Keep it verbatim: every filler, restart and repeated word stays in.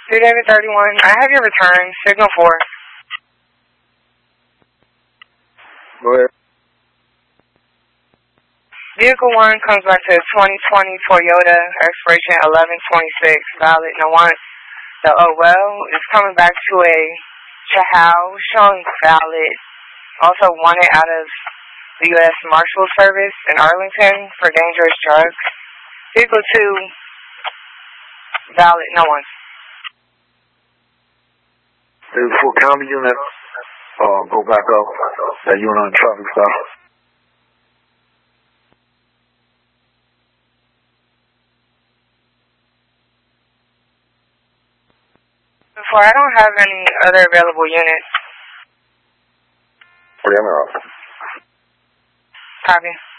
three David thirty-one, I have your return, signal four. Go ahead. Vehicle one comes back to twenty twenty Toyota, expiration eleven twenty-six, valid, no one. The oh well is coming back to a Chahal, showing valid. Also wanted out of the U S Marshal Service in Arlington for dangerous drugs. Vehicle two, valid, no one. There's a full county unit. Uh, go back up. That unit on traffic stop. Before, I don't have any other available units. Three, I'm off. Copy.